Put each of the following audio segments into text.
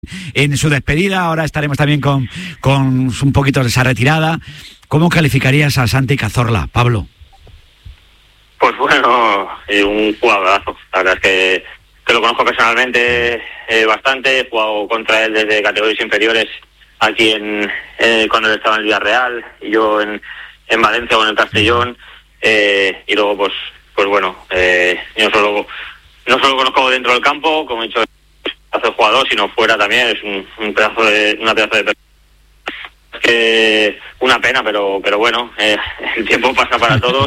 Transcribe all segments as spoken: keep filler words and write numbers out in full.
en su despedida. Ahora estaremos también con, con un poquito de esa retirada. ¿Cómo calificarías a Santi Cazorla, Pablo? Pues bueno, un jugadorazo. La verdad es que, que lo conozco personalmente eh, bastante. He jugado contra él desde categorías inferiores aquí en eh, cuando él estaba en el Villarreal y yo en, en Valencia o en el Castellón. Eh, y luego, pues pues bueno, eh, yo solo no solo conozco dentro del campo, como he dicho, hace jugador, sino fuera también. Es un, un pedazo de una pedazo de persona. Que una pena, pero pero bueno, eh, el tiempo pasa para todos.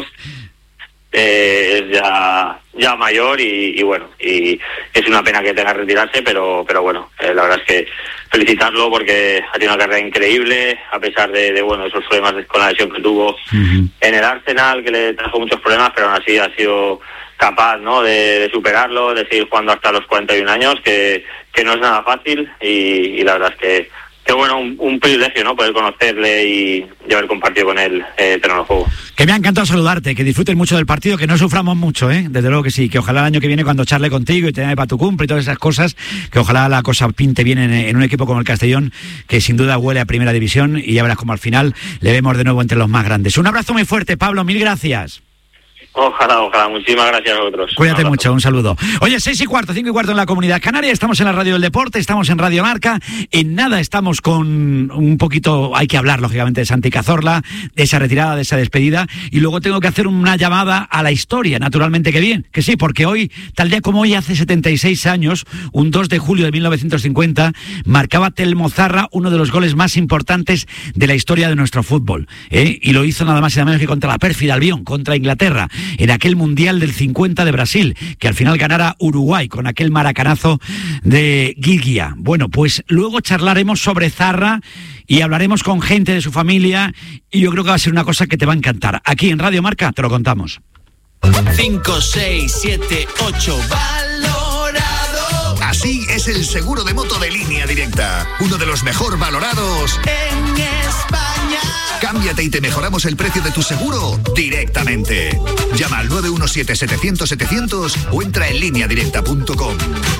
Eh, es ya ya mayor y, y bueno, y es una pena que tenga que retirarse, pero pero bueno, eh, la verdad es que felicitarlo porque ha tenido una carrera increíble, a pesar de, de bueno, esos problemas con la lesión que tuvo uh-huh. en el Arsenal, que le trajo muchos problemas, pero aún así ha sido capaz, ¿no?, de, de superarlo, de seguir jugando hasta los cuarenta y un años, que, que no es nada fácil, y, y la verdad es que que bueno, un, un privilegio, ¿no?, poder conocerle y, y haber compartido con él eh, terreno de juego. Que me ha encantado saludarte, que disfrutes mucho del partido, que no suframos mucho, ¿eh? Desde luego que sí, que ojalá el año que viene cuando charle contigo y te llame para tu cumple y todas esas cosas, que ojalá la cosa pinte bien en, en un equipo como el Castellón, que sin duda huele a primera división, y ya verás como al final le vemos de nuevo entre los más grandes. Un abrazo muy fuerte, Pablo, mil gracias. Ojalá, ojalá. Muchísimas gracias a vosotros. Cuídate un mucho, un saludo. Oye, seis y cuarto, cinco y cuarto en la Comunidad Canaria. Estamos en la Radio del Deporte, estamos en Radio Marca. En nada estamos con un poquito, hay que hablar lógicamente de Santi Cazorla, de esa retirada, de esa despedida. Y luego tengo que hacer una llamada a la historia, naturalmente que bien, que sí, porque hoy, tal día como hoy, hace setenta y seis años, un dos de julio de mil novecientos cincuenta, marcaba Telmo Zarra uno de los goles más importantes de la historia de nuestro fútbol. ¿eh? Y lo hizo nada más y nada menos que contra la pérfida Albión, contra Inglaterra, en aquel Mundial del cincuenta de Brasil, que al final ganara Uruguay con aquel maracanazo de Guiguía. Bueno, pues luego charlaremos sobre Zarra y hablaremos con gente de su familia, y yo creo que va a ser una cosa que te va a encantar. Aquí en Radio Marca te lo contamos. cinco, seis, siete, ocho valorado. Así es el seguro de moto de Línea Directa, uno de los mejor valorados en España. Cámbiate y te mejoramos el precio de tu seguro directamente. Llama al nueve uno siete, setecientos, setecientos o entra en línea directa punto com.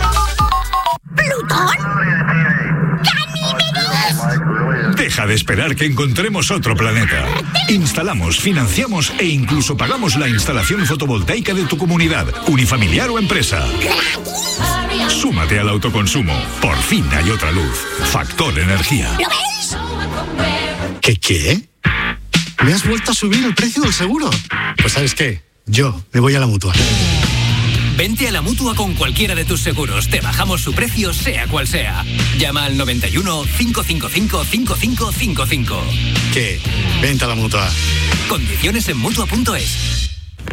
¿Plutón? ¿Ganímedes? Deja de esperar que encontremos otro planeta. Instalamos, financiamos e incluso pagamos la instalación fotovoltaica de tu comunidad, unifamiliar o empresa. Súmate al autoconsumo. Por fin hay otra luz. Factor Energía. ¿Lo ves? ¿Qué qué? ¿Me has vuelto a subir el precio del seguro? Pues ¿sabes qué? Yo me voy a la Mutua. Vente a la Mutua con cualquiera de tus seguros. Te bajamos su precio, sea cual sea. Llama al noventa y uno, cinco cinco cinco, cinco cinco cinco cinco. ¿Qué? Vente a la Mutua. Condiciones en Mutua punto es.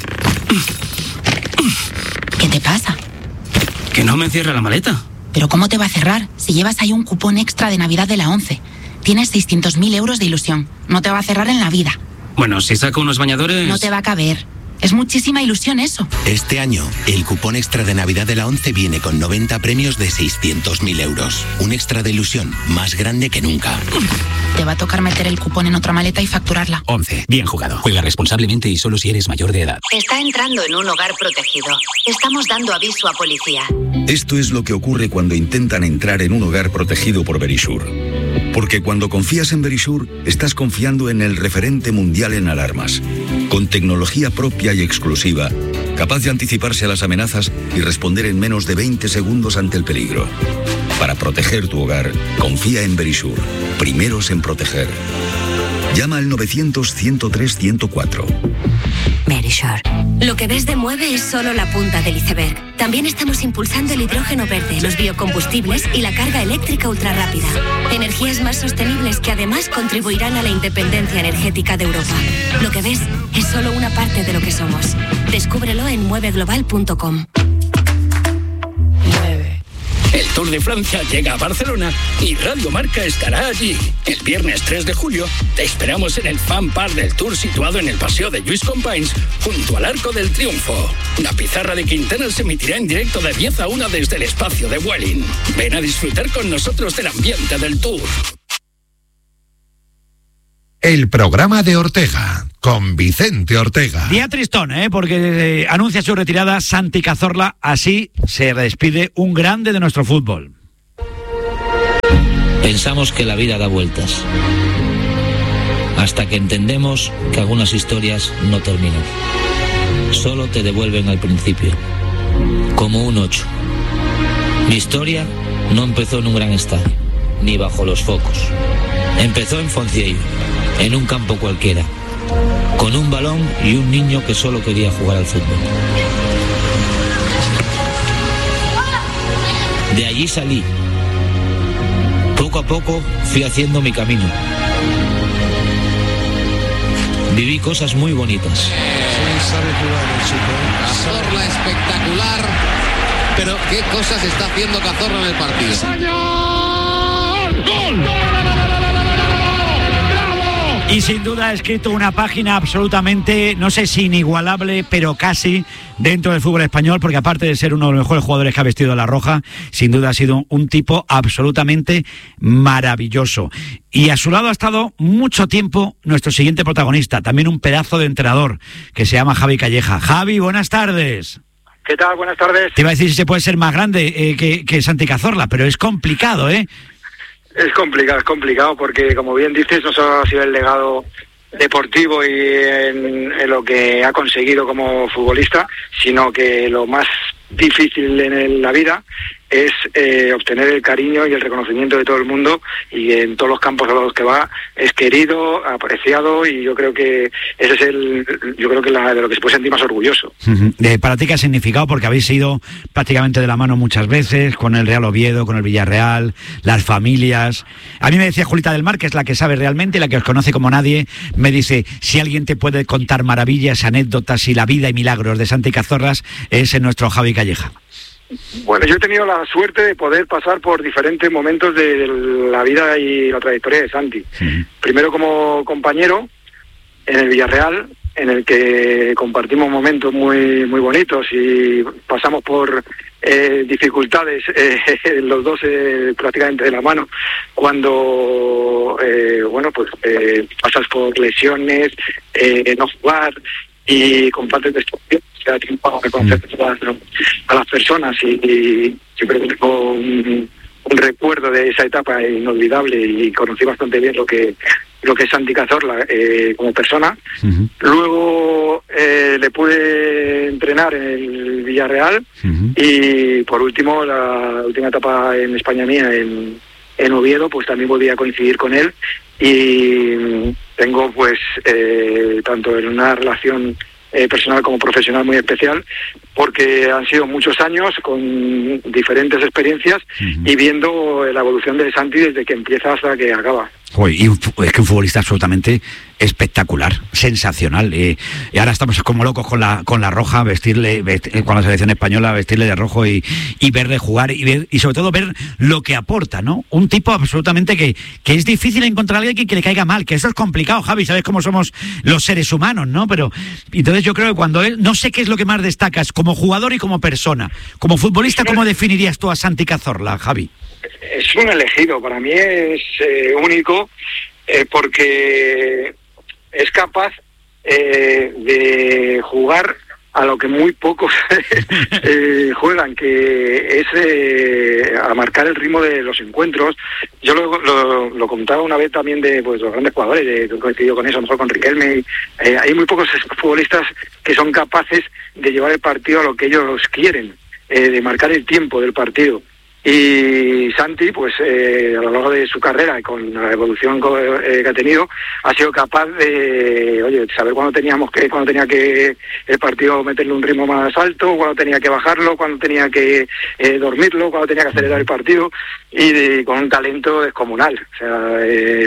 ¿Qué te pasa? Que no me cierra la maleta. ¿Pero cómo te va a cerrar si llevas ahí un cupón extra de Navidad de la ONCE? Tienes seiscientos mil euros de ilusión. No te va a cerrar en la vida. Bueno, si saco unos bañadores... No te va a caber. Es muchísima ilusión eso. Este año, el cupón extra de Navidad de la ONCE viene con noventa premios de seiscientos mil euros. Un extra de ilusión más grande que nunca. Te va a tocar meter el cupón en otra maleta y facturarla. ONCE. Bien jugado. Juega responsablemente y solo si eres mayor de edad. Está entrando en un hogar protegido. Estamos dando aviso a policía. Esto es lo que ocurre cuando intentan entrar en un hogar protegido por Verisur. Porque cuando confías en Verisur, estás confiando en el referente mundial en alarmas. Con tecnología propia y exclusiva, capaz de anticiparse a las amenazas y responder en menos de veinte segundos ante el peligro. Para proteger tu hogar, confía en Verisur. Primeros en proteger. Llama al novecientos, ciento tres, ciento cuatro. Verisur. Lo que ves de Mueve es solo la punta del iceberg. También estamos impulsando el hidrógeno verde, los biocombustibles y la carga eléctrica ultrarrápida. Energías más sostenibles que además contribuirán a la independencia energética de Europa. Lo que ves es solo una parte de lo que somos. Descúbrelo en mueve global punto com. El Tour de Francia llega a Barcelona y Radio Marca estará allí. El viernes tres de julio te esperamos en el Fan Park del Tour situado en el Paseo de Lluís Companys, junto al Arco del Triunfo. La pizarra de Quintana se emitirá en directo de diez a una desde el espacio de Vueling. Ven a disfrutar con nosotros del ambiente del Tour. El programa de Ortega, con Vicente Ortega. Día tristón, ¿eh? Porque eh, anuncia su retirada Santi Cazorla. Así se despide un grande de nuestro fútbol. Pensamos que la vida da vueltas, hasta que entendemos que algunas historias no terminan. Solo te devuelven al principio, como un ocho. Mi historia no empezó en un gran estadio, ni bajo los focos. Empezó en Foncieiro, en un campo cualquiera, con un balón y un niño que solo quería jugar al fútbol. De allí salí. Poco a poco fui haciendo mi camino. Viví cosas muy bonitas. Sí, sabe jugar el chico. Cazorla espectacular. Pero qué cosas está haciendo Cazorla en el partido. ¡Señor! ¡Gol! Y sin duda ha escrito una página absolutamente, no sé si inigualable, pero casi dentro del fútbol español, porque aparte de ser uno de los mejores jugadores que ha vestido la roja, sin duda ha sido un tipo absolutamente maravilloso. Y a su lado ha estado mucho tiempo nuestro siguiente protagonista, también un pedazo de entrenador, que se llama Javi Calleja. Javi, buenas tardes. ¿Qué tal? Buenas tardes. Te iba a decir si se puede ser más grande eh, que, que Santi Cazorla, pero es complicado, ¿eh? Es complicado, es complicado porque, como bien dices, no solo ha sido el legado deportivo y en, en lo que ha conseguido como futbolista, sino que lo más difícil en el, la vida es eh, obtener el cariño y el reconocimiento de todo el mundo, y en todos los campos a los que va es querido, apreciado, y yo creo que ese es el, yo creo que la, de lo que se puede sentir más orgulloso. Uh-huh. Eh, ¿Para ti qué ha significado? Porque habéis ido prácticamente de la mano muchas veces, con el Real Oviedo, con el Villarreal, las familias. A mí me decía Julita del Mar, que es la que sabe realmente y la que os conoce como nadie, me dice, si alguien te puede contar maravillas, anécdotas y la vida y milagros de Santi Cazorlas, es en nuestro Javi Calleja. Bueno, yo he tenido la suerte de poder pasar por diferentes momentos de la vida y la trayectoria de Santi. Sí. Primero como compañero en el Villarreal, en el que compartimos momentos muy muy bonitos y pasamos por eh, dificultades, eh, los dos eh, prácticamente de la mano, cuando eh, bueno pues eh, pasas por lesiones, eh, no jugar y compartes de esto. Se da tiempo a reconocer a las personas y, y siempre tengo un, un recuerdo de esa etapa inolvidable, y conocí bastante bien lo que lo que es Santi Cazorla eh, como persona. Uh-huh. Luego eh, le pude entrenar en el Villarreal. Uh-huh. Y por último, la última etapa en España mía en, en Oviedo, pues también volví a coincidir con él, y tengo pues eh, tanto en una relación Eh, personal como profesional muy especial, porque han sido muchos años con diferentes experiencias. Uh-huh. Y viendo la evolución de Santi desde que empieza hasta que acaba. Uy, y es que un futbolista absolutamente espectacular, sensacional. Eh, y ahora estamos como locos con la con la roja, vestirle, vestir, con la selección española, vestirle de rojo y, y verle jugar y ver, y sobre todo ver lo que aporta, ¿no? Un tipo absolutamente que, que es difícil encontrar a alguien que, que le caiga mal, que eso es complicado, Javi, sabes cómo somos los seres humanos, ¿no? Pero entonces yo creo que cuando él, no sé qué es lo que más destacas como jugador y como persona, como futbolista, ¿cómo definirías tú a Santi Cazorla, Javi? Es un elegido, para mí es eh, único, eh, porque es capaz eh, de jugar a lo que muy pocos eh, juegan, que es eh, a marcar el ritmo de los encuentros. Yo lo, lo, lo comentaba una vez también de pues, los grandes jugadores, de, que he coincidido con eso, a lo mejor con Riquelme. Eh, hay muy pocos futbolistas que son capaces de llevar el partido a lo que ellos quieren, eh, de marcar el tiempo del partido. Y Santi, pues eh, a lo largo de su carrera y con la evolución eh, que ha tenido, ha sido capaz de, oye, saber cuándo teníamos que, cuándo tenía que el partido meterle un ritmo más alto, cuándo tenía que bajarlo, cuándo tenía que eh, dormirlo, cuándo tenía que acelerar el partido, y de, con un talento descomunal, o sea, eh,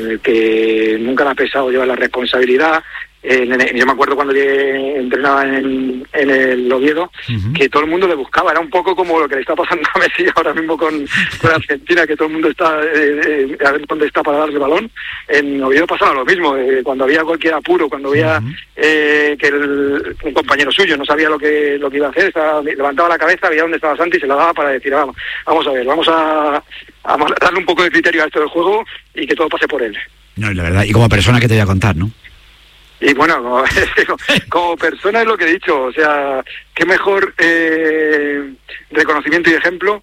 que nunca le ha pesado llevar la responsabilidad. Eh, yo me acuerdo cuando yo entrenaba en, en el Oviedo, uh-huh, que todo el mundo le buscaba. Era un poco como lo que le está pasando a Messi ahora mismo con, con Argentina, que todo el mundo está eh, eh, a ver dónde está para darle el balón. En Oviedo pasaba lo mismo, eh, cuando había cualquier apuro, cuando había uh-huh, eh, que el, un compañero suyo no sabía lo que lo que iba a hacer, estaba, levantaba la cabeza, veía dónde estaba Santi y se la daba para decir, vamos, vamos a ver, vamos a, a darle un poco de criterio a esto del juego y que todo pase por él. No, la verdad, y como persona que te voy a contar, ¿no? Y bueno, como, como persona es lo que he dicho, o sea, qué mejor eh, reconocimiento y ejemplo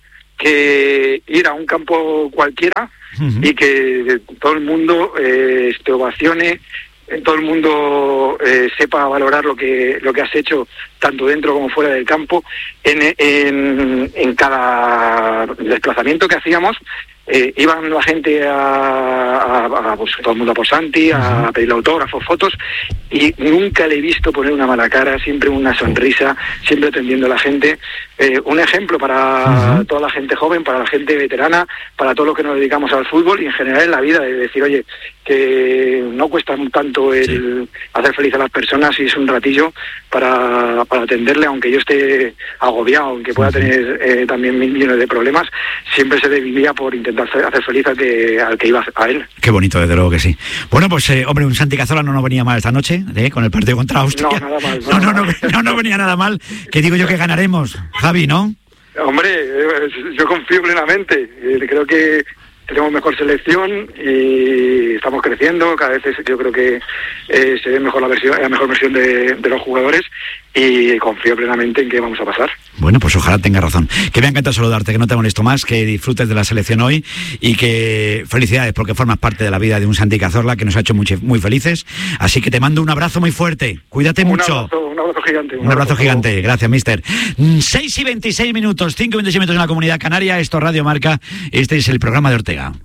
que ir a un campo cualquiera uh-huh. y que todo el mundo eh, te ovacione, todo el mundo eh, sepa valorar lo que lo que has hecho tanto dentro como fuera del campo. En, en, en cada desplazamiento que hacíamos eh, iban la gente a, a, a pues, todo el mundo a por Santi, a pedir autógrafos, fotos, y nunca le he visto poner una mala cara, siempre una sonrisa, siempre atendiendo a la gente. Eh, un ejemplo para uh-huh. toda la gente joven, para la gente veterana, para todos los que nos dedicamos al fútbol y en general en la vida, de decir, oye, que no cuesta tanto el sí. hacer feliz a las personas y es un ratillo para, para atenderle, aunque yo esté agobiado, aunque pueda uh-huh. tener eh, también mil millones de problemas, siempre se vivía por intentar hacer feliz al que, al que iba a él. Qué bonito, desde luego que sí. Bueno, pues eh, hombre, un Santi Cazorla no nos venía mal esta noche, ¿eh? Con el partido contra Austria. No, nada mal. No, no, no, no, no, no venía nada mal, que digo yo que ganaremos, Javi, ¿no? Hombre, yo confío plenamente, creo que tenemos mejor selección y estamos creciendo, cada vez yo creo que eh, se ve mejor la versión, la mejor versión de, de los jugadores y confío plenamente en que vamos a pasar. Bueno, pues ojalá tenga razón. Que me ha encantado saludarte, que no te molesto más, que disfrutes de la selección hoy y que felicidades porque formas parte de la vida de un Santi Cazorla que nos ha hecho muy, muy felices. Así que te mando un abrazo muy fuerte. Cuídate un mucho. Abrazo, un abrazo gigante. Un, un abrazo, abrazo gigante. Gracias, mister. seis y veintiséis minutos, cinco y veintiséis minutos en la Comunidad Canaria. Esto es Radio Marca. Este es el programa de Ortega.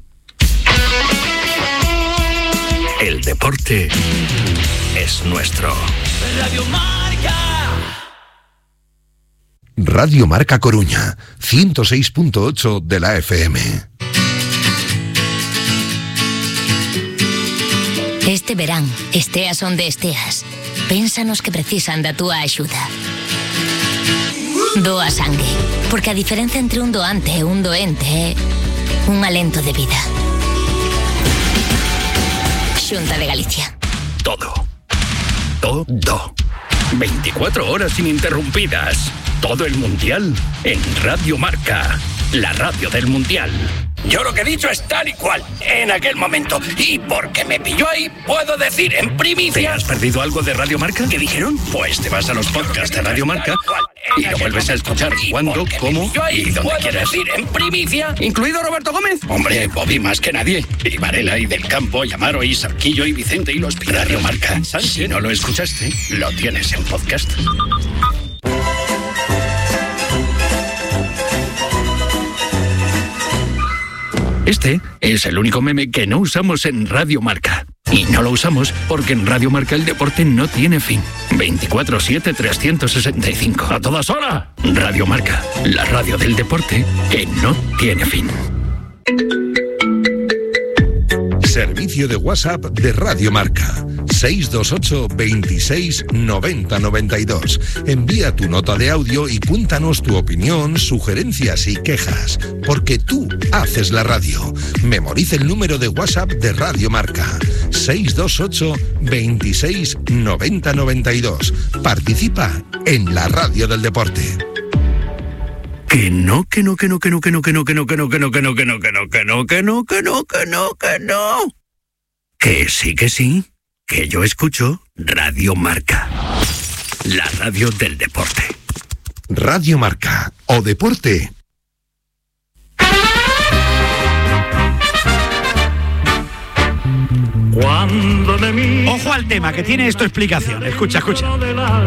El deporte es nuestro. Radio Marca. Radio Marca Coruña, ciento seis punto ocho de la F M. Este verán, esteas onde esteas, pénsanos que precisan da túa axuda. Doa sangue, porque a diferencia entre un doante e un doente é un alento de vida. Xunta de Galicia. Todo. Todo. veinticuatro horas ininterrumpidas. Todo el Mundial en Radio Marca, la radio del Mundial. Yo lo que he dicho es tal y cual, en aquel momento. Y porque me pilló ahí, puedo decir en primicia... ¿Te has perdido algo de Radio Marca? ¿Qué dijeron? Pues te vas a los podcasts de Radio Marca y lo vuelves a escuchar cuando, cómo y donde quieras. Decir en primicia, incluido Roberto Gómez. Hombre, Bobby más que nadie. Y Varela y Del Campo, y Amaro y Sarquillo y Vicente y los Pilares. Radio Marca. Si no lo escuchaste, lo tienes en podcast. Este es el único meme que no usamos en Radio Marca. Y no lo usamos porque en Radio Marca el deporte no tiene fin. veinticuatro siete, trescientos sesenta y cinco. A todas horas. Radio Marca, la radio del deporte que no tiene fin. Servicio de WhatsApp de Radio Marca. seis dos ocho, veintiséis, noventa, noventa y dos. Envía tu nota de audio y cuéntanos tu opinión, sugerencias y quejas. Porque tú haces la radio. Memoriza el número de WhatsApp de Radio Marca. seis dos ocho, veintiséis, noventa, noventa y dos. Participa en la radio del deporte. Que no, que no, que no, que no, que no, que no, que no, que no, que no, que no, que no, que no, que no, que no, que no, que no, que no. Que sí, que sí, que yo escucho Radio Marca, la radio del deporte. Radio Marca, o deporte. Ojo al tema, que tiene esto explicación. Escucha, escucha.